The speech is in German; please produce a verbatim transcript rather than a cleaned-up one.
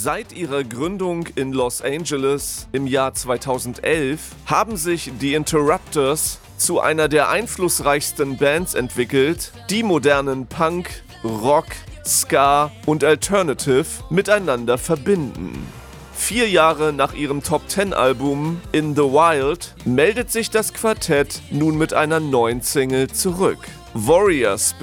Seit ihrer Gründung in Los Angeles im Jahr zweitausendelf haben sich die Interrupters zu einer der einflussreichsten Bands entwickelt, die modernen Punk, Rock, Ska und Alternative miteinander verbinden. Vier Jahre nach ihrem Top-Ten-Album In the Wild meldet sich das Quartett nun mit einer neuen Single zurück. Warrior Spirit